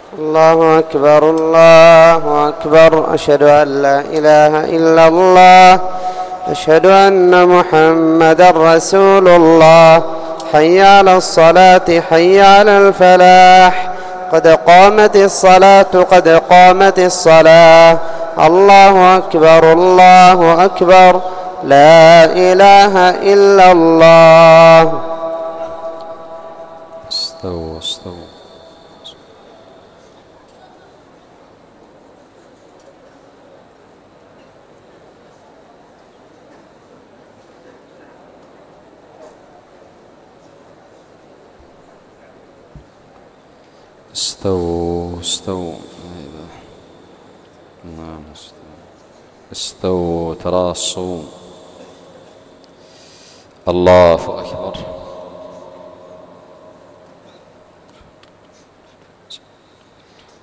الله أكبر الله أكبر. أشهد أن لا إله إلا الله. أشهد أن محمدا رسول الله. حي على الصلاة حي على الفلاح. قد قامت الصلاة قد قامت الصلاة. الله أكبر الله أكبر. لا إله إلا الله. استووا استووا. استووا استووا. استووا تراصوا. الله أكبر.